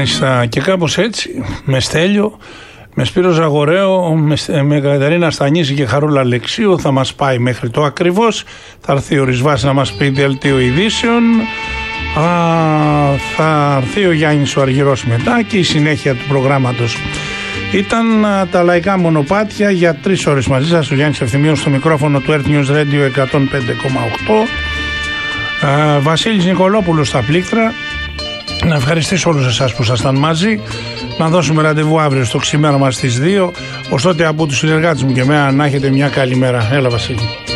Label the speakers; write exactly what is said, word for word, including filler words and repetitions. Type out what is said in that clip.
Speaker 1: Μάλιστα, και κάπως έτσι, με Στέλιο, με Σπύρο Ζαγορέο, με, με Κατερίνα Στανίση και Χαρούλα Αλεξίου θα μας πάει μέχρι το ακριβώς. Θα έρθει ο Ρισβάς να μας πει δελτίο ειδήσεων. Α, θα έρθει ο Γιάννης ο Αργυρός μετά και η συνέχεια του προγράμματος. Ήταν α, τα λαϊκά μονοπάτια για τρεις ώρες μαζί σας. Ο Γιάννης Ευθυμίος στο μικρόφωνο του Earth News Radio εκατόν πέντε κόμμα οκτώ. Α, Βασίλης Νικολόπουλος στα πλήκτρα. Να ευχαριστήσω όλους εσάς που ήσασταν μαζί. Να δώσουμε ραντεβού αύριο στο ξημέρωμα στις δύο. Ως τότε από τους συνεργάτες μου και εμένα να έχετε μια καλή μέρα. Έλα Βασίλη.